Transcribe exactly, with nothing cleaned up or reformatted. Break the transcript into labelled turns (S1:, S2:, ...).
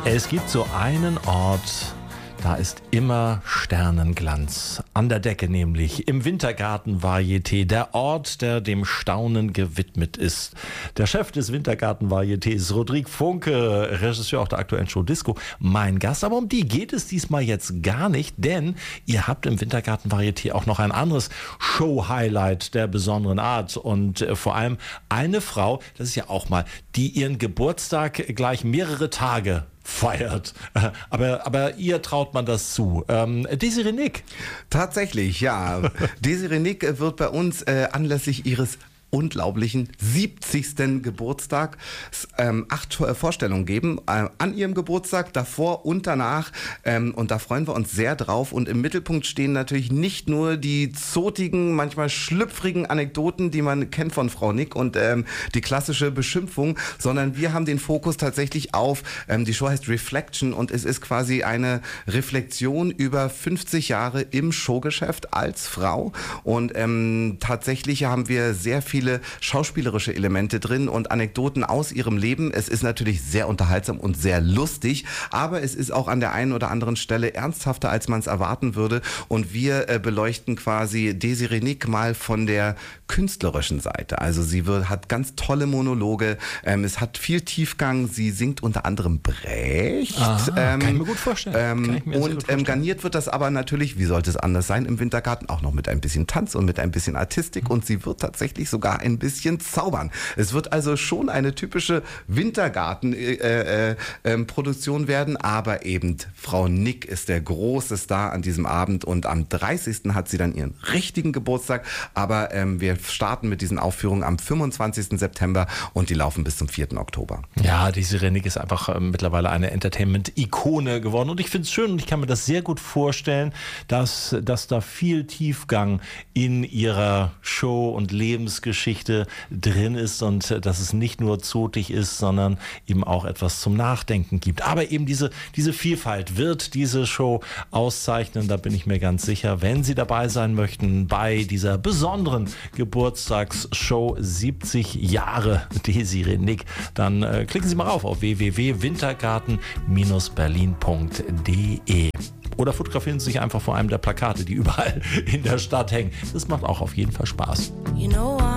S1: Es gibt so einen Ort, da ist immer Sternenglanz. An der Decke nämlich, im Wintergarten Varieté, der Ort, der dem Staunen gewidmet ist. Der Chef des Wintergarten Varietés, Rodrigue Funke, Regisseur auch der aktuellen Show Disco, mein Gast. Aber um die geht es diesmal jetzt gar nicht, denn ihr habt im Wintergarten Varieté auch noch ein anderes Show-Highlight der besonderen Art. Und äh, vor allem eine Frau, das ist ja auch mal, die ihren Geburtstag gleich mehrere Tage feiert. Aber, aber ihr traut man das zu. Ähm, Desiree Nick.
S2: Tatsächlich, ja. Desiree Nick wird bei uns äh, anlässlich ihres unglaublichen siebzigsten Geburtstag ähm, acht Vorstellungen geben, äh, an ihrem Geburtstag, davor und danach, ähm, und da freuen wir uns sehr drauf. Und im Mittelpunkt stehen natürlich nicht nur die zotigen, manchmal schlüpfrigen Anekdoten, die man kennt von Frau Nick und ähm, die klassische Beschimpfung, sondern wir haben den Fokus tatsächlich auf, ähm, die Show heißt Reflection und es ist quasi eine Reflexion über fünfzig Jahre im Showgeschäft als Frau und ähm, tatsächlich haben wir sehr viel viele schauspielerische Elemente drin und Anekdoten aus ihrem Leben. Es ist natürlich sehr unterhaltsam und sehr lustig, aber es ist auch an der einen oder anderen Stelle ernsthafter, als man es erwarten würde. Und wir äh, beleuchten quasi Desiree Nick mal von der künstlerischen Seite. Also sie wird, hat ganz tolle Monologe, ähm, es hat viel Tiefgang, sie singt unter anderem Brecht.
S1: Aha,
S2: ähm,
S1: kann ich mir gut vorstellen.
S2: Ähm,
S1: kann ich mir
S2: und
S1: sehr gut vorstellen.
S2: Ähm, garniert wird das aber natürlich, wie sollte es anders sein, im Wintergarten auch noch mit ein bisschen Tanz und mit ein bisschen Artistik mhm. und sie wird tatsächlich sogar ein bisschen zaubern. Es wird also schon eine typische Wintergarten-Produktion äh, äh, werden, aber eben Frau Nick ist der große Star an diesem Abend und am dreißigsten hat sie dann ihren richtigen Geburtstag, aber ähm, wir starten mit diesen Aufführungen am fünfundzwanzigsten September und die laufen bis zum vierten Oktober.
S1: Ja, Desiree Nick ist einfach äh, mittlerweile eine Entertainment-Ikone geworden und ich finde es schön und ich kann mir das sehr gut vorstellen, dass, dass da viel Tiefgang in ihrer Show und Lebensgeschichte drin ist und dass es nicht nur zotig ist, sondern eben auch etwas zum Nachdenken gibt. Aber eben diese, diese Vielfalt wird diese Show auszeichnen, da bin ich mir ganz sicher. Wenn Sie dabei sein möchten bei dieser besonderen Geburtstagsshow siebzig Jahre Desiree Nick, dann äh, klicken Sie mal rauf auf w w w punkt wintergarten Bindestrich berlin punkt d e. Oder fotografieren Sie sich einfach vor einem der Plakate, die überall in der Stadt hängen. Das macht auch auf jeden Fall Spaß.
S3: You know